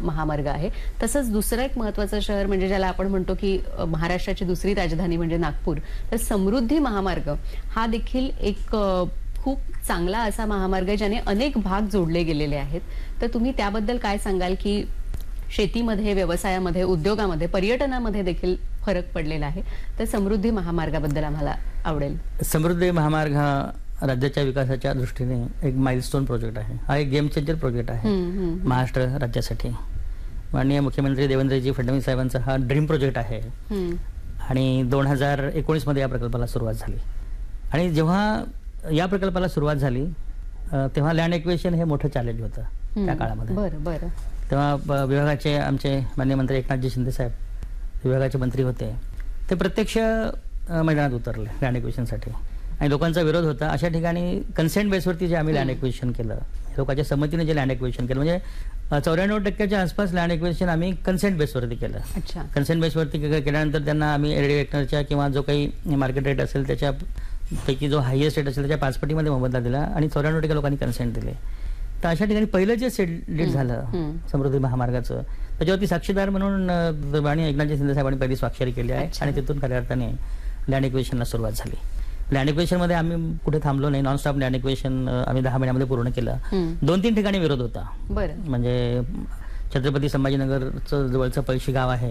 महामार्ग आहे. तसंच दुसरं एक महत्त्वाचं शहर म्हणजे ज्याला आपण म्हणतो की महाराष्ट्राची दुसरी राजधानी म्हणजे नागपूर, तर समृद्धी महामार्ग हा देखील एक खूप चांगला असा महामार्ग आहे ज्याने अनेक भाग जोडले गेलेले आहेत. तर तुम्ही त्याबद्दल काय सांगाल की शेतीमध्ये, व्यवसायामध्ये, उद्योगामध्ये, पर्यटनामध्ये देखील फरक पडलेला आहे. तर समृद्धी महामार्गाबद्दल आम्हाला आवडेल. समृद्धी महामार्ग हा राज्याच्या विकासाच्या दृष्टीने एक माइलस्टोन प्रोजेक्ट आहे. हा एक गेम चेंजर प्रोजेक्ट आहे महाराष्ट्र राज्यासाठी. माननीय मुख्यमंत्री देवेंद्रजी फडणवीस साहेबांचा हा ड्रीम प्रोजेक्ट आहे आणि 2019 मध्ये या प्रकल्पाला सुरुवात झाली. आणि जेव्हा या प्रकल्पाला सुरुवात झाली तेव्हा लँड एक्विजिशन हे मोठं चॅलेंज होतं त्या काळामध्ये. बरं. तेव्हा विभागाचे आमचे माननीय मंत्री एकनाथजी शिंदे साहेब विभागाचे मंत्री होते. ते प्रत्यक्ष मैदानात उतरले लँड एक्विजिशनसाठी आणि लोकांचा विरोध होता. अशा ठिकाणी कन्सेंट बेसवरती जे आम्ही लँड एक्विजिशन केलं, लोकांच्या संमतीने जे लँड एक्विजिशन केलं, म्हणजे 94% आसपास लँड एक्विजिशन आम्ही कन्सेंट बेसवरती केलं. कन्सेंट बेसवरती केल्यानंतर त्यांना आम्ही एरिया हेक्टरच्या किंवा जो काही मार्केट रेट असेल त्याच्यापैकी जो हायएस्ट रेट असेल त्याच्या 5 पटीमध्ये मोबदला दिला आणि 94% लोकांनी कन्सेंट दिले. तर अशा ठिकाणी पहिलं जे सेटलीट झालं समृद्धी महामार्गाचं, त्याच्यावरती साक्षीदार म्हणून एकनाथजी शिंदे साहेबांनी पहिली स्वाक्षरी केली आहे आणि तिथून खऱ्या अर्थाने लँड एक्विजिशनला सुरुवात झाली. लँड एक्विजिशनमध्ये आम्ही कुठे थांबलो नाही. नॉनस्टॉप लँड एक्विजिशन आम्ही 10 महिन्यामध्ये पूर्ण केलं. 2-3 ठिकाणी विरोध होता. म्हणजे छत्रपती संभाजीनगरचं जवळचं पळशी गाव आहे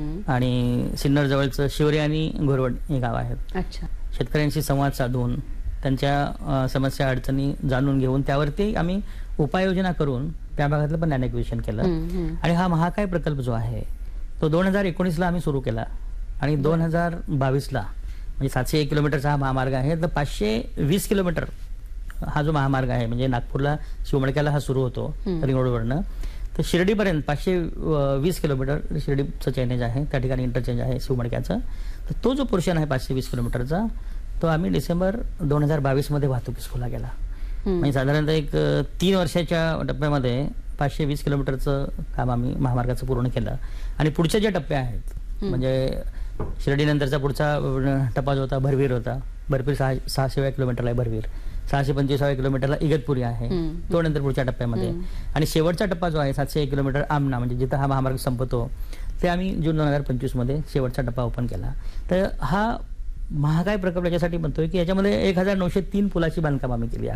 आणि सिन्नर जवळचं शिवरे आणि घोरवड हे गाव आहेत. शेतकऱ्यांशी संवाद साधून त्यांच्या समस्या अडचणी जाणून घेऊन त्यावरती आम्ही उपाययोजना करून त्या भागातलं पण लँड एक्विजिशन केलं. आणि हा महाकाय प्रकल्प जो आहे तो 2019ला आम्ही सुरू केला आणि 2022ला म्हणजे 701 किलोमीटरचा हा महामार्ग आहे. तर 520 किलोमीटर हा जो महामार्ग आहे म्हणजे नागपूरला शिवमडक्याला हा सुरू होतो रिंग रोडवरनं, तर शिर्डीपर्यंत 520 किलोमीटर शिर्डीचं चेंज आहे, त्या ठिकाणी इंटरचेंज आहे शिवमडक्याचं. तर तो जो पोर्शन आहे 520 किलोमीटरचा तो आम्ही डिसेंबर 2022 मध्ये वाहतुकीस खुला केला. म्हणजे साधारणतः एक 3 वर्षाच्या टप्प्यामध्ये 520 किलोमीटरचं काम आम्ही महामार्गाचं पूर्ण केलं. आणि पुढचे जे टप्पे आहेत म्हणजे शिर्डीनंतरचा पुढचा टप्पा जो होता भरवीर होता. भरवीर 600 किलोमीटरला आहे भरवीर. 625 किलोमीटरला इगतपुरी आहे, तो नंतर पुढच्या टप्प्यामध्ये. आणि शेवटचा टप्पा जो आहे 701 किलोमीटर आमना म्हणजे जिथं हा महामार्ग संपतो ते आम्ही जून 2025 मध्ये शेवटचा टप्पा ओपन केला. तर हा महाकाय प्रकल्प याच्यासाठी म्हणतोय की याच्यामध्ये 1903 पुलाची बांधकाम आम्ही केली.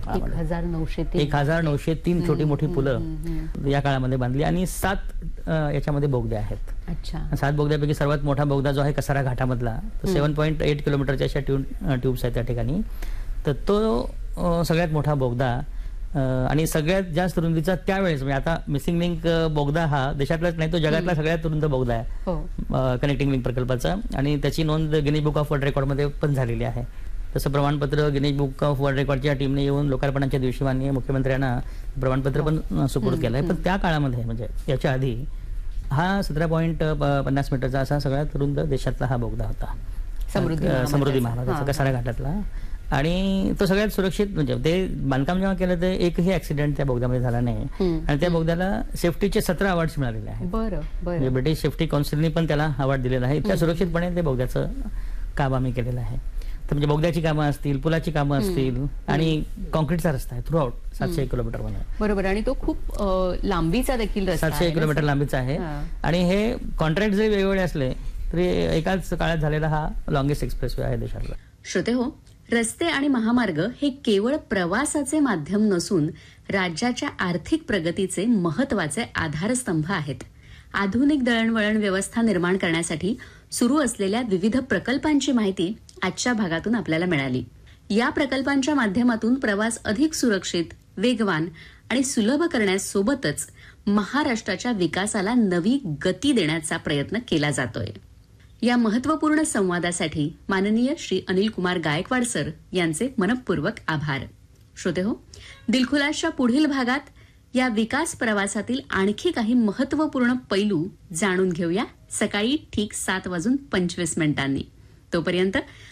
1903 छोटी मोठी पुलं या काळामध्ये बांधली आणि 7 याच्यामध्ये बोगदे आहेत. 7 बोगद्यापैकी सर्वात मोठा बोगदा जो आहे कसारा घाटामधला, तो 7.8 किलोमीटरच्या अशा ट्यूब्स आहेत त्या ठिकाणी. तर तो सगळ्यात मोठा बोगदा आणि सगळ्यात जास्त रुंदीचा त्यावेळेस म्हणजे आता मिसिंग लिंक बोगदा हा देशातलाच नाही तो जगातला सगळ्यात रुंद बोगदा आहे कनेक्टिंग लिंक प्रकल्पाचा. आणि त्याची नोंद गिनीज बुक ऑफ वर्ल्ड रेकॉर्डमध्ये पण झालेली आहे. तसं प्रमाणपत्र गिनीज बुक ऑफ वर्ल्ड रेकॉर्डच्या टीमने येऊन लोकार्पणाच्या दिवशी माननीय मुख्यमंत्र्यांना प्रमाणपत्र पण सुपूर्द केलं आहे. पण त्या काळामध्ये म्हणजे याच्या आधी हा 17.50 मीटरचा असा सगळ्यात रुंद देशातला हा बोगदा होता समृद्धी महामार्गाचा कसारा घाटातला. आणि तो सगळ्यात सुरक्षित म्हणजे ते बांधकाम जेव्हा केलं ते एकही ऍक्सिडेंट त्या बोगद्यामध्ये झाला नाही. आणि त्या बोगद्याला सेफ्टीचे 17 अवॉर्ड्स मिळालेले आहेत. म्हणजे ब्रिटिश सेफ्टी काउन्सिलने पण त्याला अवॉर्ड दिलेला आहे. इतक्या सुरक्षितपणे ते बोगद्याचं काम आम्ही केलेलं आहे. तर म्हणजे बोगद्याची कामं असतील, पुलाची कामं असतील आणि कॉन्क्रीटचा रस्ता आहे थ्रू आउट 701 किलोमीटर मध्ये. बरोबर. आणि तो खूप लांबीचा देखील रस्ता 701 किलोमीटर लांबीचा आहे. आणि हे कॉन्ट्रॅक्ट जरी वेगवेगळे असले तरी एकाच काळात झालेला हा लॉंगेस्ट एक्सप्रेसवे आहे देशातला. श्रोते हो, रस्ते आणि महामार्ग हे केवळ प्रवासाचे माध्यम नसून राज्याच्या आर्थिक प्रगतीचे महत्वाचे आधारस्तंभ आहेत. आधुनिक दळणवळण व्यवस्था निर्माण करण्यासाठी सुरू असलेल्या विविध प्रकल्पांची माहिती आजच्या भागातून आपल्याला मिळाली. या प्रकल्पांच्या माध्यमातून प्रवास अधिक सुरक्षित, वेगवान आणि सुलभ करण्यासोबतच महाराष्ट्राच्या विकासाला नवी गती देण्याचा प्रयत्न केला जातोय. या महत्वपूर्ण संवादासाठी माननीय श्री अनिल कुमार गायकवाड सर यांचे मनपूर्वक आभार. श्रोते हो, दिलखुलासच्या पुढील भागात या विकास प्रवासातील आणखी काही महत्वपूर्ण पैलू जाणून घेऊया सकाळी ठीक 7:25 तोपर्यंत